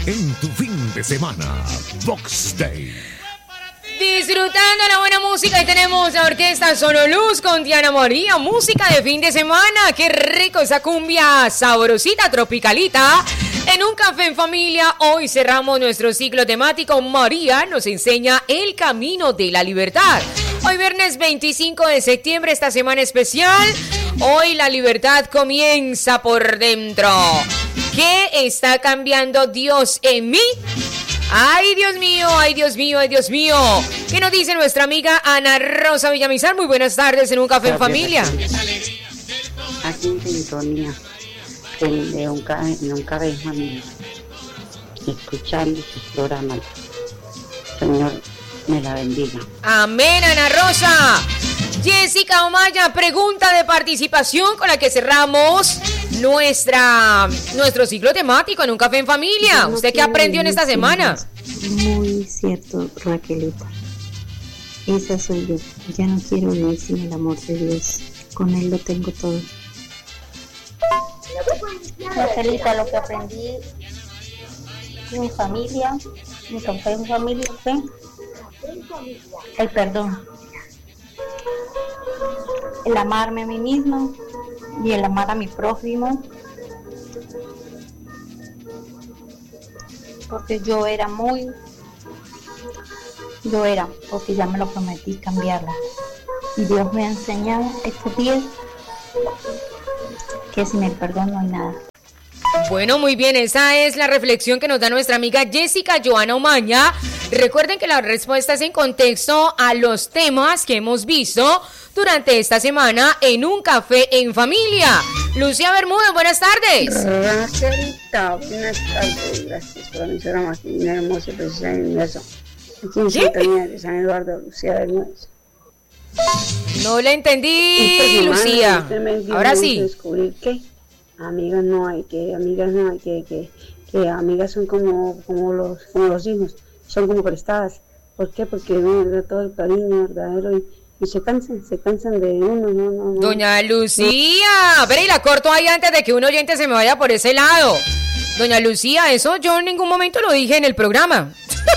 en tu fin de semana. Vox Day. Disfrutando la buena música y tenemos la orquesta Sonoluz con Diana María, música de fin de semana. Qué rico esa cumbia sabrosita, tropicalita. En un café en familia, hoy cerramos nuestro ciclo temático. María nos enseña el camino de la libertad. Hoy viernes 25 de septiembre, esta semana especial. Hoy la libertad comienza por dentro. ¿Qué está cambiando Dios en mí? ¡Ay, Dios mío! ¡Ay, Dios mío! ¡Ay, Dios mío! ¿Qué nos dice nuestra amiga Ana Rosa Villamizar? Muy buenas tardes en un café en familia. Aquí en sintonía, en un café en familia, escuchando sus programas. Señor, me la bendiga. Amén, Ana Rosa. Jessica Omaya, pregunta de participación con la que cerramos nuestro ciclo temático en un café en familia. ¿Usted qué aprendió en esta semana? Muy cierto, Raquelita. Esa soy yo. Ya no quiero vivir sin el amor de Dios. Con Él lo tengo todo. Raquelita, lo que aprendí en mi familia, mi café en familia, fue el perdón. El amarme a mí mismo y el amar a mi prójimo, porque porque ya me lo prometí cambiarla, y Dios me ha enseñado estos días que sin el perdón no hay nada. Bueno, muy bien, esa es la reflexión que nos da nuestra amiga Jessica Joana Omaña. Recuerden que la respuesta es en contexto a los temas que hemos visto durante esta semana en un café en familia. Lucía Bermúdez, buenas tardes. Raquelita, buenas tardes. Gracias por mi programa. Un hermoso precioso universo. Aquí en sintonía de San Eduardo, Lucía Bermúdez. No le entendí, Lucía. Ahora sí. Descubrir que amigas no hay, que amigas son como los hijos, son como prestadas. ¿Por qué? Porque da todo el cariño verdadero y se cansan de uno, no. Doña Lucía, pero y la corto ahí antes de que un oyente se me vaya por ese lado. Doña Lucía, eso yo en ningún momento lo dije en el programa.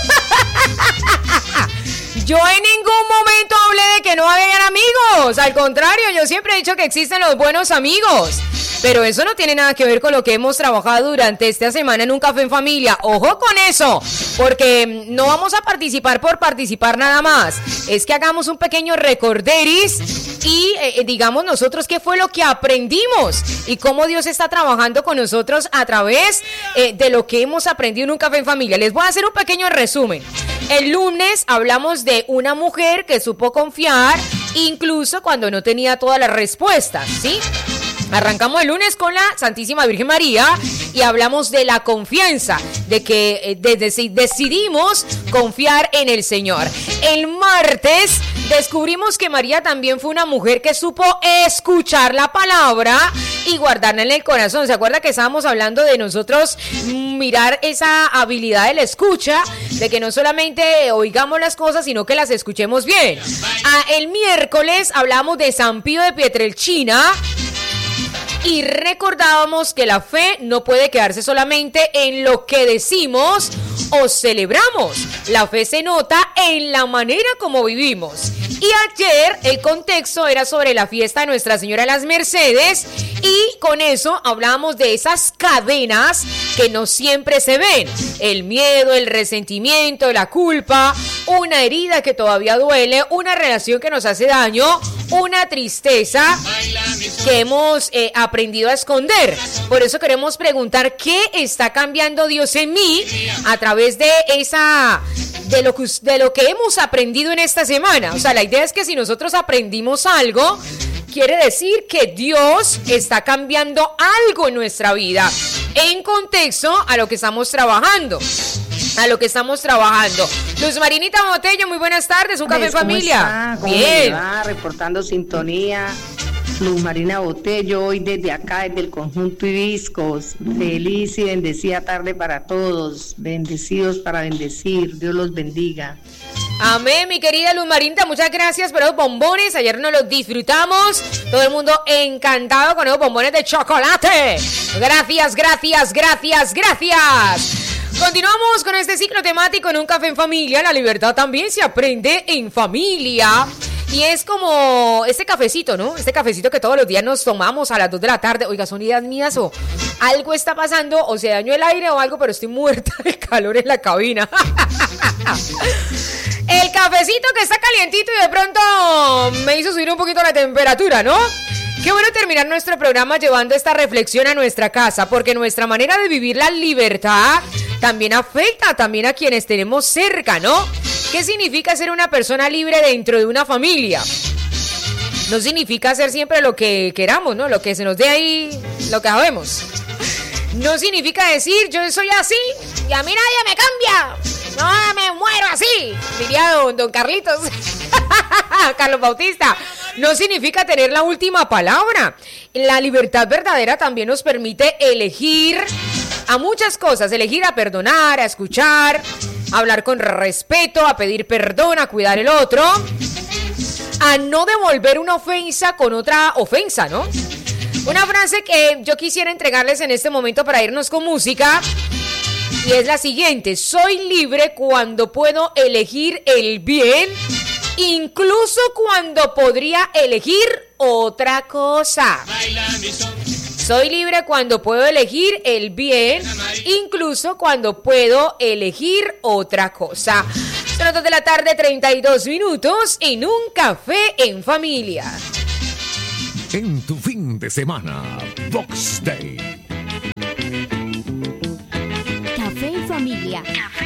Yo en ningún momento hablé de que no habían amigos. Al contrario, yo siempre he dicho que existen los buenos amigos. Pero eso no tiene nada que ver con lo que hemos trabajado durante esta semana en un café en familia. Ojo con eso, porque no vamos a participar por participar nada más. Es que hagamos un pequeño recorderis y digamos nosotros qué fue lo que aprendimos y cómo Dios está trabajando con nosotros a través de lo que hemos aprendido en un café en familia. Les voy a hacer un pequeño resumen. El lunes hablamos de una mujer que supo confiar incluso cuando no tenía todas las respuestas, ¿sí? Arrancamos el lunes con la Santísima Virgen María y hablamos de la confianza, de que decidimos confiar en el Señor. El martes descubrimos que María también fue una mujer que supo escuchar la palabra y guardarla en el corazón. ¿Se acuerda que estábamos hablando de nosotros mirar esa habilidad de la escucha, de que no solamente oigamos las cosas, sino que las escuchemos bien? El miércoles hablamos de San Pío de Pietrelcina y recordábamos que la fe no puede quedarse solamente en lo que decimos o celebramos. La fe se nota en la manera como vivimos. Y ayer el contexto era sobre la fiesta de Nuestra Señora de las Mercedes y con eso hablábamos de esas cadenas que no siempre se ven. El miedo, el resentimiento, la culpa, una herida que todavía duele, una relación que nos hace daño, una tristeza que hemos aprendido a esconder. Por eso queremos preguntar qué está cambiando Dios en mí a través de lo que hemos aprendido en esta semana. O sea, la idea es que si nosotros aprendimos algo, quiere decir que Dios está cambiando algo en nuestra vida en contexto a lo que estamos trabajando. Luz Marinita Botello, muy buenas tardes, un café en familia. ¿Cómo bien. Va? Reportando sintonía. Luz Marina Botello, hoy desde acá, desde el conjunto Hibiscos. Feliz y bendecida tarde para todos. Bendecidos para bendecir. Dios los bendiga. Amén, mi querida Luz Marinita, muchas gracias por los bombones. Ayer nos los disfrutamos. Todo el mundo encantado con esos bombones de chocolate. Gracias. Continuamos con este ciclo temático en Un Café en Familia. La libertad también se aprende en familia. Y es como este cafecito, ¿no? Este cafecito que todos los días nos tomamos a las 2 de la tarde. Oiga, son ideas mías o algo está pasando, o se dañó el aire o algo, pero estoy muerta de calor en la cabina. El cafecito que está calientito y de pronto me hizo subir un poquito la temperatura, ¿no? Qué bueno terminar nuestro programa llevando esta reflexión a nuestra casa, porque nuestra manera de vivir la libertad también afecta también a quienes tenemos cerca, ¿no? ¿Qué significa ser una persona libre dentro de una familia? No significa hacer siempre lo que queramos, ¿no? Lo que se nos dé ahí, lo que sabemos. No significa decir, yo soy así y a mí nadie me cambia. No, me muero así, diría don Carlitos. Carlos Bautista. No significa tener la última palabra. La libertad verdadera también nos permite elegir a muchas cosas. Elegir a perdonar, a escuchar, a hablar con respeto, a pedir perdón, a cuidar el otro, a no devolver una ofensa con otra ofensa, ¿no? Una frase que yo quisiera entregarles en este momento para irnos con música, y es la siguiente: soy libre cuando puedo elegir el bien, incluso cuando podría elegir otra cosa. Soy libre cuando puedo elegir el bien, incluso cuando puedo elegir otra cosa. Son las 2 de la tarde, 32 minutos, en Un Café en Familia. En tu fin de semana, Vox Day. Café en Familia.